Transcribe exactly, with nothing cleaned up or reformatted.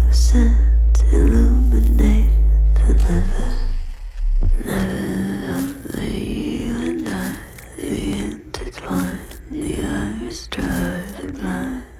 fluorescent illuminate the never, never only you and I, we intertwine, the iris drive the blind.